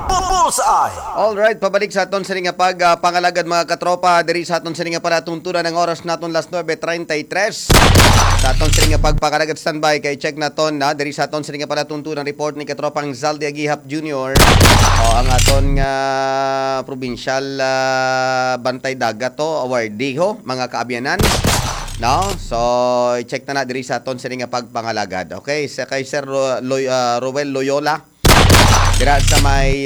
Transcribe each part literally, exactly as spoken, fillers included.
Bullseye! Alright, pabalik sa aton sa nga pag uh, pangalagad mga katropa diri sa aton sa nga palatuntunan ng oras naton las nine thirty-three. Sa aton sa nga pag pangalagad standby kay check naton na diri sa aton sa nga palatuntunan report ni katropang Zaldi Agihap Junior O ang aton nga provincial uh, bantay dagat to awardee ho mga kaabyanan. No? So, check na na diri sa aton sa nga pag pangalagad. Okay, sa kay Sir Ro- Loy- uh, Roel Loyola dira sa may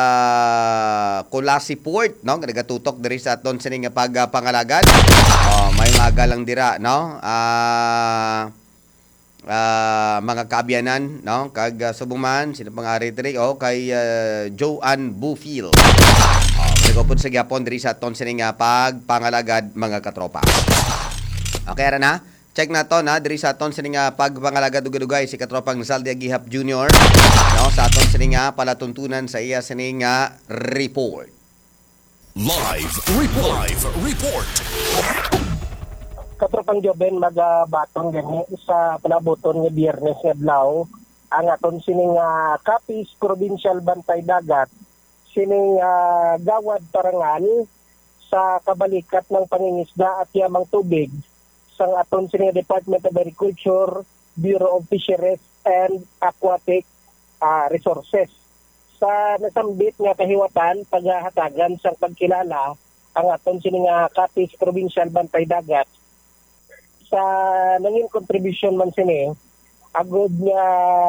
uh, Kulasi Port, no? Nagatutok diri sa aton sa nga pag uh, pangalagad. Oh, may mga lang dira, no? Ah uh, uh, mga kaabyanan, no? Kag uh, subuman sino pang-ari diri oh kay uh, Joanne Bufield. Oh, nagupod sa gyapon diri sa aton sa nga pag pangalagad mga katropa. Okay ra na? Check na to na diri sa aton sa nga pagpangalaga dugay-dugay si katropang Zaldi Agihap Junior No, sa aton sa nga palatuntunan sa iya sa nga report. Live report. Live report. Katropang Joben magabatong gani sa panabuton nga Biyernes nga adlaw ang aton sining uh, Capiz Provincial Bantay Dagat sining uh, gawad parangal sa kabalikat ng pangingisda at yamang tubig sang aton sining Department of Agriculture, Bureau of Fisheries and Aquatic uh, Resources. Sa nasambit nga kahiwatan paghahatagan sang pagkilala ang aton sining uh, Capiz Provincial Bantay Dagat sa nangin contribution man sini agud nga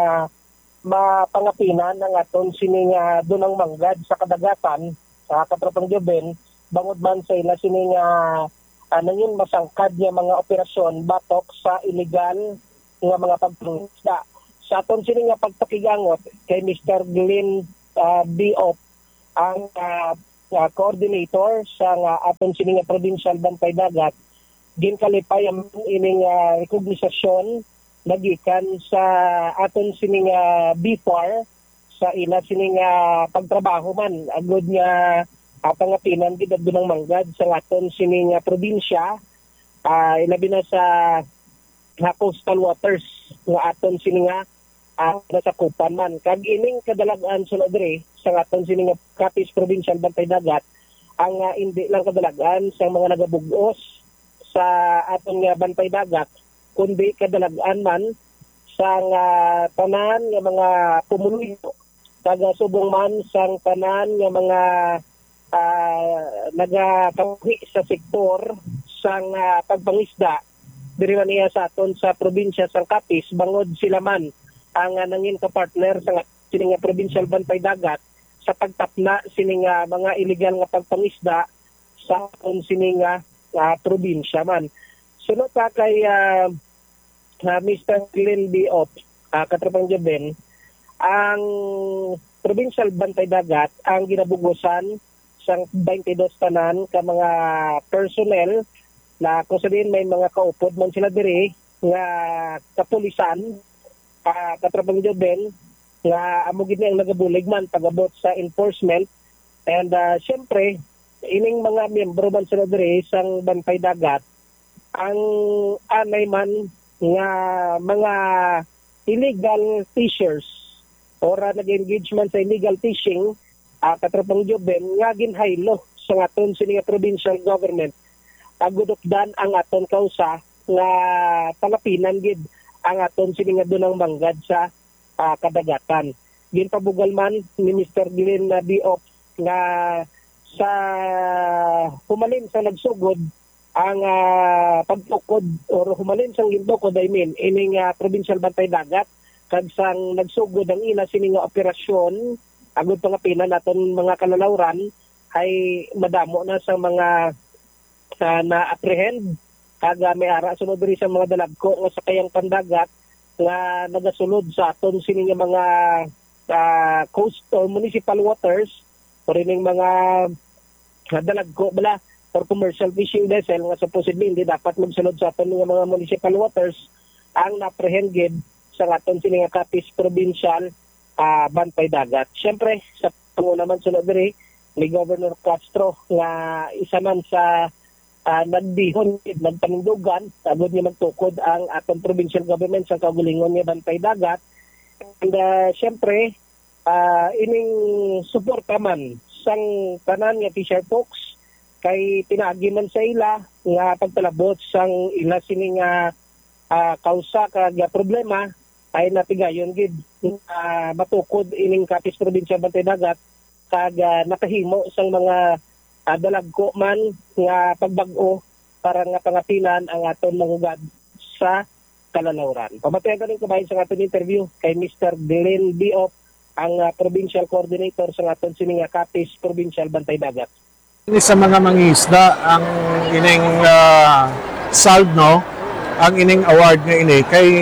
mapangapinan ang aton sining uh, dunang manggad sa kadagatan sa katropang Joben bangod man sa ila sining uh, Uh, nangin masangkad nga mga operasyon batok sa illegal nga mga pagpangisda. Sa aton sini nga pagpakigangot kay Mister Glenn uh, Diop ang uh, uh, coordinator sa uh, aton sini nga Provincial Bantay Dagat ginkalipay ang ining uh, rekognisasyon nagikan sa aton sini nga B F A R sa ina sini nga pagtrabaho man agud nga Uh, pangapinan gid dunang manggad sa aton sining uh, probinsya uh, ilabi na sa uh, coastal waters nga aton sining nga uh, nasakupan man kag ining kadalagan sunod diri sa aton sining Capiz Provincial Bantay Dagat ang uh, hindi lang kadalagan sa mga nagabugos sa aton nga Bantay Dagat kundi kadalagan man sa uh, tanan nga mga pumunuyo taga subong man sang tanan nga mga Uh, nagakawi sa sektor sang uh, pagpangisda diri man niya sa aton sa probinsya sang Capiz bangod sila man ang uh, nangin ka partner sa sining nga Provincial Bantay Dagat sa pagtapna sining uh, mga illegal nga pagpangisda sa aton sining uh, uh, probinsya man. Sunod pa kay uh, uh, Mister Glenn Diop uh, katropang Joben ang Provincial Bantay Dagat ang ginabugosan sang twenty-two tanan ka mga personnel na kung sabihin may mga kaupod man sila diri nga kapulisan uh, katrabang Joben nga amo gid ang nagabulig man pagabot sa enforcement and uh, syempre ining mga miyembro man sila diri sang Bantay Dagat ang anay man nga mga illegal fishers or uh, nag-engage man sa illegal fishing Uh, katropang Joben nga ginhaylo sa aton sining provincial government agudokdan ang aton kausa nga palapinan gid ang aton sining dunang manggad sa uh, kadagatan. Ginpabugal man ni Mister Glenn Diop nga sa humalin sa nagsugod ang uh, pagtukod or humalin sang gindukod I mean ining uh, Provincial Bantay Dagat kag sang nagsugod ang ina sining operasyon agud pangapinan naton mga kalalawran ay madamo na sa mga uh, na-apprehend kag uh, may ara sunod diri sa mga dalagko nga sa kayang pandagat nga nagasulod sa aton sining mga uh, coast or municipal waters or ining mga uh, dalagko bala or commercial fishing vessel nga supposedly hindi dapat magsulod sa aton mga municipal waters ang na-apprehend gid sa aton sining Capiz Provincial Uh, Bantay Dagat. Siyempre, sa pangunaman naman sunod diri ni Governor Castro nga isa man sa uh, nagdihon, nagpanindugan, agad niya magtukod ang atong provincial government sa kagulingon niya Bantay Dagat. And uh, siyempre, ah, ining suporta man sang tanan nga Fisher Folks kay pinaagi man sa ila nga pagpalabot sang ila sini nga ah, kausa kag problema ay napigayon gid uh, matukod ining Capiz Provincia Bantay Dagat kag uh, nakahimo sang mga uh, dalagko man nga pagbag-o para nga pangapilan ang aton mangugad sa kalalawran. Pamatayan kanin kabahin sa aton interview kay Mister Dylan Biop, ang uh, provincial coordinator sa aton sini nga Capiz Provincial Bantay Dagat. Ini sa mga mangisda ang ining uh, saldo, no? Ang ining award nga ini kay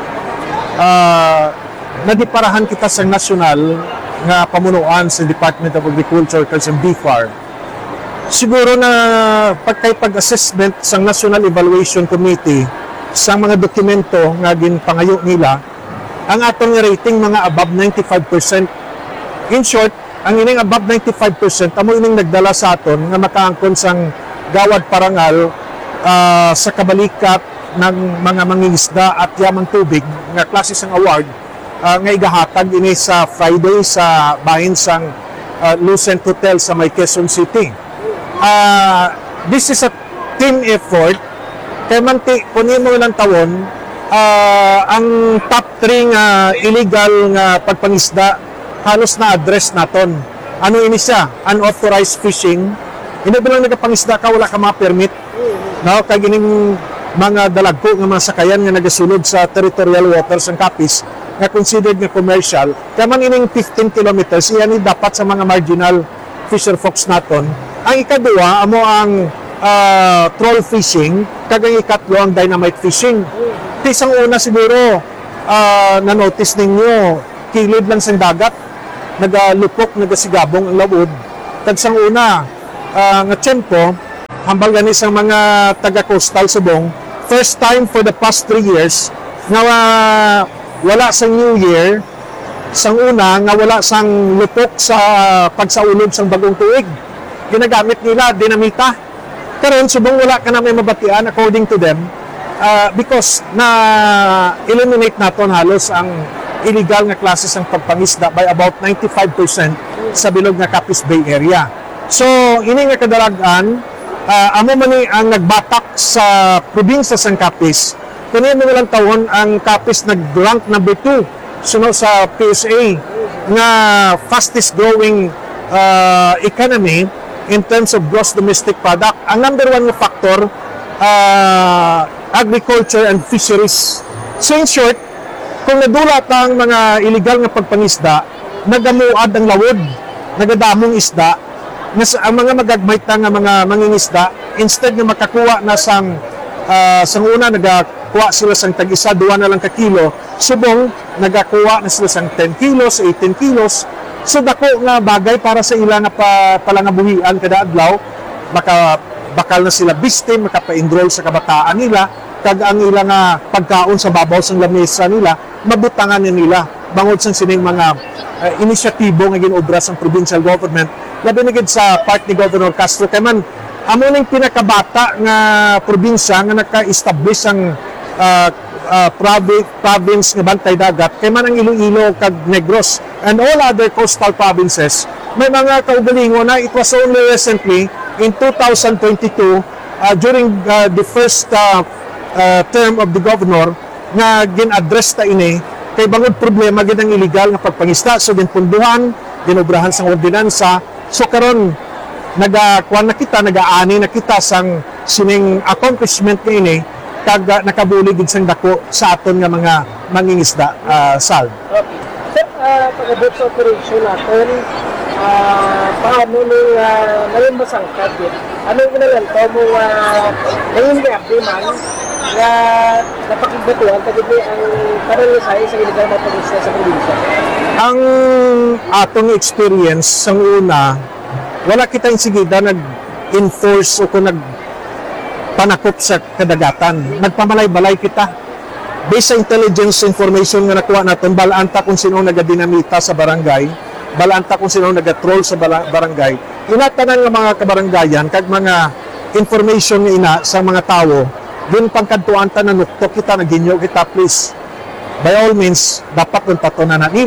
uh, nadiparahan kita sa nasyonal nga pamunuan sa Department of Agriculture kag sa B F A R. Siguro na pagkay pag-assessment sa National Evaluation Committee sa mga dokumento nga ginpangayo nila, ang atong rating mga above ninety-five percent. In short, ang ining above ninety-five percent amo ining nagdala sa aton nga makaangkon sang gawad parangal uh, sa kabalikat ng mga mangingisda at yamang tubig nga klase sang award uh, nga igahatag ini sa Friday sa bahin sang uh, Lucent Hotel sa may Quezon City. Uh, this is a team effort kay manti kunin mo ilang tawon uh, ang top three nga illegal nga pagpangisda halos na address naton. Ano ini siya? Unauthorized fishing. Hindi bilang nagapangisda ka, wala ka ma-permit. No? Kaya gining mga dalagko nga mga sakayan nga nagasulod sa territorial waters ng Capiz nga considered nga commercial. Kaya man ining fifteen kilometers, iyan ni dapat sa mga marginal fisher folks naton. Ang ikadua, amo ang uh, troll fishing, kag ang ikatlo ang dynamite fishing. Tisang una siguro, uh, na-notice ninyo, kilid lang sa dagat, nagalupok, nagasigabong ang lawod. Tagsang una, uh, nga tiyempo, hambal gani sa mga taga-coastal subong, first time for the past three years, nga uh, wala sa New Year, sang una, nga wala sang lupok sa pagsaulog sang bagong tuig. Ginagamit nila, dinamita. Karon subong wala ka na may mabatian according to them, uh, because na eliminate naton halos ang illegal nga klases ng pagpangisda by about ninety-five percent sa bilog nga Capiz Bay area. So, ini nga kadalagan, uh, amo man ni ang nagbatak sa probinsya sang Capiz. Kunin mo lang tawon ang Capiz nag-rank number two sunod sa P S A nga fastest growing uh, economy in terms of gross domestic product. Ang number one nga factor, uh, agriculture and fisheries. So in short, kung nadulat ang mga illegal nga pagpangisda, nagamuad ang lawod, nagadamong isda, nas, ang mga magagmayta nga mga mangingisda, instead nga makakuha na sang, uh, sang una, nagakuha sila sang tag-isa, duwa na lang ka kilo, subong, nagakuha na sila sang ten kilos, eighteen kilos, so dako nga bagay para sa ila nga pa, palangabuhian kada adlaw, maka, bakal na sila bistim, makapa-enroll sa kabataan nila, kag ang ila nga pagkaon sa babaw sang lamesa nila, mabutangan nila bangod sang sining mga uh, inisyatibo nga ginobra sang provincial government labi na gid sa part ni Governor Castro kay man amo ning pinakabata nga probinsya nga naka-establish ang uh, uh, province, province nga Bantay Dagat kay man ang Iloilo kag Negros and all other coastal provinces may mga kaugalingon na. It was only recently in two thousand twenty-two uh, during uh, the first uh, uh, term of the governor nga gin-address ta ini kay bangod problema gid ang illegal nga pagpangista so ginpunduhan ginobrahan sang ordinansa so karon nagakuan na kita nagaani na kita sang sining accomplishment nga ini kag uh, nakabuli gid sang dako sa aton nga mga mangingisda uh, sal. Okay. Sir, uh, pag-abot sa operation natin, uh, paano nung uh, ngayon masangkad yun? Anong ginalantaw mo uh, ngayon nga, di man, na napakigbatuhan tagid ang karalisay sa illegal na pag-isya sa probinsya? Ang atong experience sang una, wala kita insigida nag-enforce o kung nagpanakop sa kadagatan. Nagpamalay-balay kita. Based sa intelligence information nga nakuha natin, balanta kung sino nagadinamita sa barangay, balanta kung sino nagatroll sa barangay. Inatanan ng mga kabaranggayan, kag mga information nga ina sa mga tao, din pagkantuan ta na nuktok kita, naginyo kita, please. By all means, dapat kung tatunan na nila.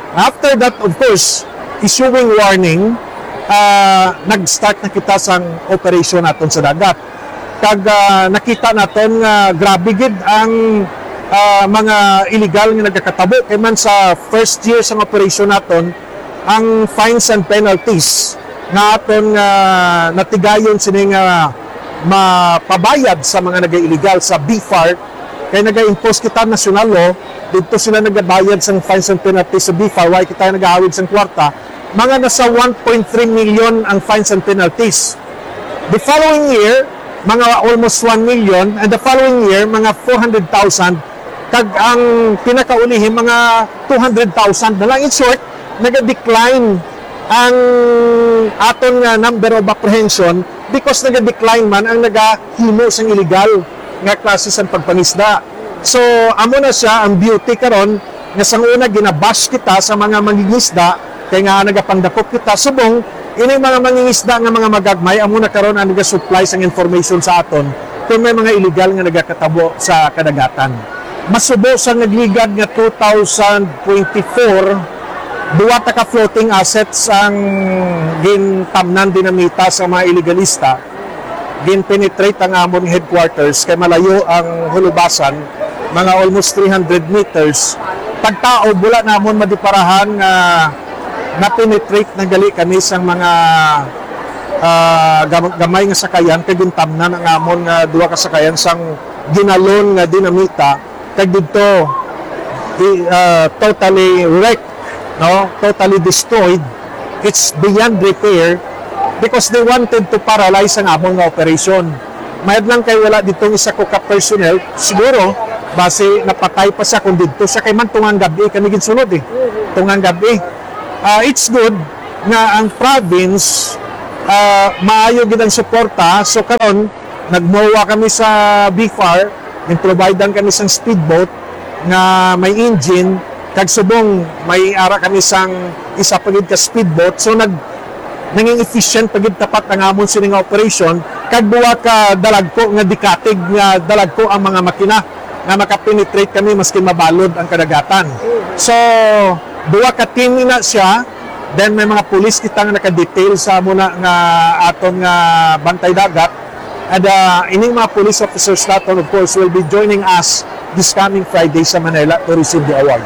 After that, of course, issuing warning, uh, nag-start na kita sa operation naton sa dagat. Kag uh, nakita naton nga grabe gid ang uh, mga illegal nga nagkakatabo kay man sa first year sa operation naton ang fines and penalties nga aton uh, natigayon sini nga mapabayad sa mga naga-illegal sa B F A R kay naga-impose kita national law dito sila nagabayad sa fines and penalties sa B F A R, why kita nagahawid sa kwarta, mga nasa one point three million ang fines and penalties. The following year, mga almost one million, and the following year, mga four hundred thousand, kag ang pinakaulihin, mga two hundred thousand na lang. In short, nag-decline ang aton nga number of apprehension because nag-decline man ang nagahimo sa illegal nga klase sa pagpangisda. So, amo na siya ang beauty karon nga sang una ginabash kita sa mga mangingisda kay nga nagapandakop kita subong ini mga mangingisda nga mga magagmay amo na karon ang naga-supply sang information sa aton kung may mga illegal nga nagakatabo sa kadagatan. Masubo sa nagligad nga two thousand twenty-four, duwa ta ka floating assets ang gintamnan dinamita sa mga illegalista. Gin-penetrate ang amon headquarters kay malayo ang hulubasan, mga almost three hundred meters. Pagtao, bula namon madiparahan nga na-penetrate na gali kami sa mga uh, gamay nga sakayan kay gintamnan ang amon nga duwa ka sakayan sang ginalon nga dinamita kay dito uh, totally wrecked, no, totally destroyed. It's beyond repair because they wanted to paralyze ang amon nga operation. Mayad lang kay wala ditong isa ko ka personnel, siguro base napatay pa siya kung dito siya kay man tungang gabi kami ginsunod eh, tungang gabi. Uh, it's good nga ang province uh, maayo gid ang suporta. So karon nagmowa kami sa B F A R, nag-providean kami sang speedboat nga may engine kag subong may ara kami sang isa pagid ka speedboat. So nag naging efficient pagid tapat ang amon sining operation kag buwa ka dalagko nga dikatig nga dalagko ang mga makina nga makapenetrate kami maski mabalod ang kadagatan. So duwa ka team na siya, then may mga pulis kita nga naka-detail sa muna nga aton nga bantay dagat, and uh, ining mga police officers naton of course will be joining us this coming Friday sa Manila to receive the award.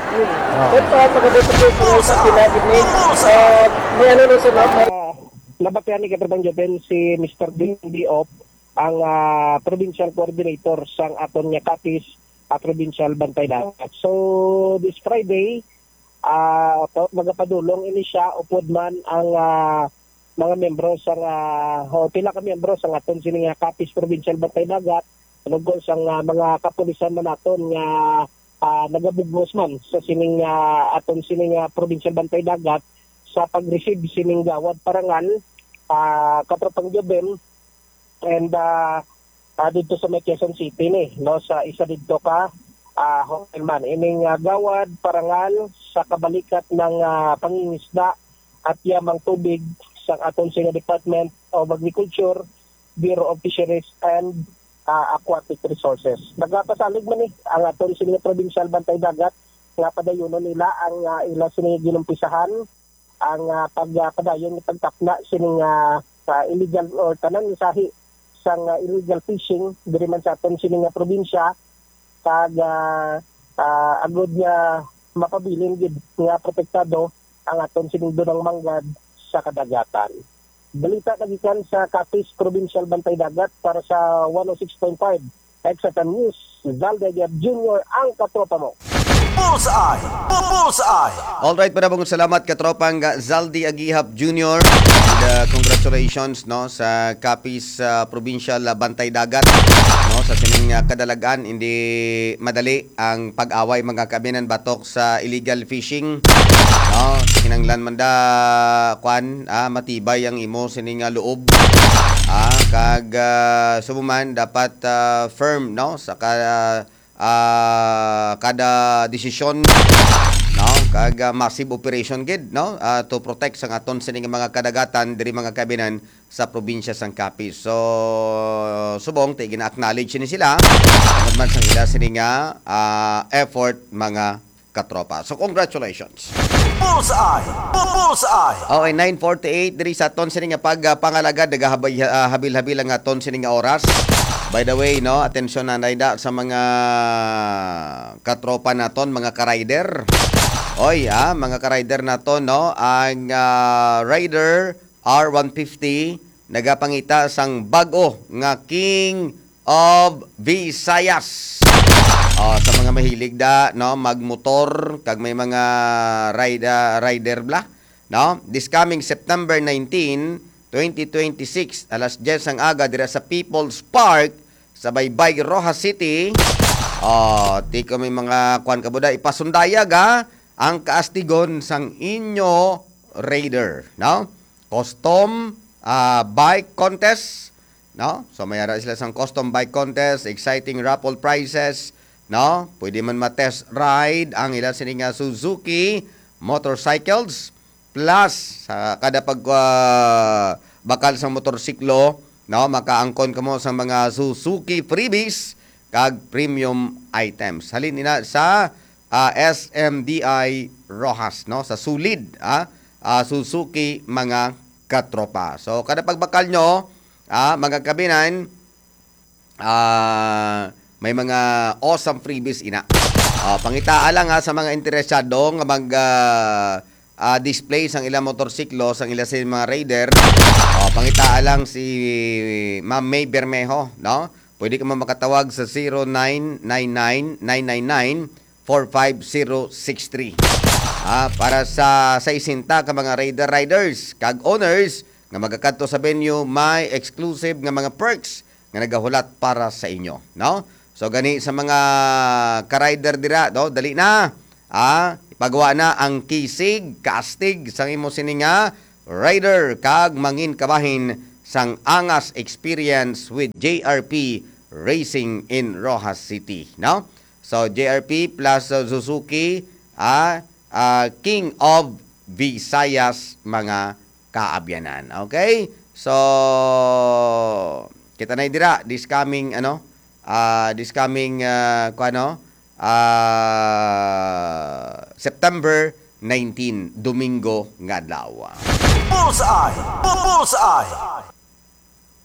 Nabatian ni Katrapang Japan si Mister Ding Diop, ang uh, provincial coordinator sang aton nga Capiz uh, Provincial Bantay Dagat. So this Friday, Uh, magapadulong ini siya upod man ang uh, mga membro sa uh, o pila ka membro sa aton sining Capiz Provincial Bantay Dagat tungkol sa uh, mga kapulisan man naton nga uh, nagabugmos man sa sining uh, aton sining uh, Provincial Bantay Dagat sa pag-receive sining gawad parangal uh, Katropang Joben and uh, uh, dito sa may Quezon City ni no sa isa dito ka uh, hotel man ining uh, gawad parangal sa kabalikat ng uh, pangingisda at yamang tubig sa aton sa Department of Agriculture, Bureau of Fisheries and uh, Aquatic Resources. Nagapasalig man ni eh, ang aton sa Provincial Bantay Dagat nga padayunon nila ang uh, ila sining ginumpisahan ang uh, pagpadayon ni pagtapna sining uh, uh, illegal or tanan sahi sang uh, illegal fishing diri man sa aton sining uh, probinsya kag uh, uh, agud nga mapabilin gid nga protektado ang aton sinindunang manggad sa kadagatan. Balita kagikan sa Capiz Provincial Bantay Dagat para sa one oh six point five X F M News, Zaldi Aguihap Junior ang katropa mo. Bullseye! Bullseye! Alright, maraming salamat katropang Zaldi Aguihap Junior And uh, congratulations no sa Capiz uh, Provincial Bantay Dagat no sa sining uh, kadalagan. Hindi madali ang pag-away mga kabinan batok sa illegal fishing. No, kinanglan man da kwan ah, matibay ang imo sining uh, loob. Ah, kag uh, sumuman dapat uh, firm no sa ka, uh, kada desisyon no kag uh, massive operation gid no uh, to protect sa aton sining mga kadagatan diri mga kabinan sa probinsya sang Capiz. So subong tay gina-acknowledge ni sila man sang ila sining uh, effort mga katropa. So congratulations. Bullseye. Bullseye. Okay, nine forty-eight diri sa aton sini nga pag uh, pangalagad nagahabil-habil ang aton sini nga oras. By the way, no, atensyon na naida sa mga katropa naton, mga ka-rider. Oy, ah, mga ka-rider naton, no, ang uh, Rider R one fifty nagapangita sang bag-o nga King of Visayas. Oh, sa mga mahilig da, no, magmotor kag may mga rider rider bla, no, this coming September nineteenth, twenty twenty-six, alas diyes ang aga dira sa People's Park sa Baybay, Rojas City. Oh, ti ko may mga kuan kabuda ipasundayag ha ang kaastigon sang inyo Raider, no? Custom uh, bike contest, no? So mayara sila sang custom bike contest, exciting raffle prizes, no? Pwede man ma-test ride ang ilan sini nga Suzuki motorcycles plus sa kada pag uh, bakal sa motorsiklo, no, makaangkon kamo sa mga Suzuki freebies kag premium items. Halin ina sa uh, S M D I Rojas, no, sa sulid ah, uh, Suzuki mga katropa. So kada pagbakal nyo, ah, mga kabinan, ah, may mga awesome freebies ina. Uh, pangitaa lang ha sa mga interesado nga mag uh, uh, display sang ilang motorsiklo, sang ilang sa mga rider. Uh, pangitaa lang si Ma'am May Bermejo, no? Pwede ka mo makatawag sa zero nine nine nine nine nine nine four five zero six three. Ah, para sa sa isinta ka mga rider riders kag owners nga magakadto sa venue, may exclusive nga mga perks nga nagahulat para sa inyo, no? So gani sa mga ka-rider dira, no, dali na. Ah, ipagawa na ang kisig, kastig sang imo sini nga rider kag mangin kabahin sang angas experience with J R P Racing in Rojas City, no? So J R P plus uh, Suzuki, ah, uh, King of Visayas mga kaabyanan. Okay? So kita na dira this coming ano uh, this coming uh, kuano uh, September nineteenth, Domingo nga adlaw. Bullseye. Bullseye.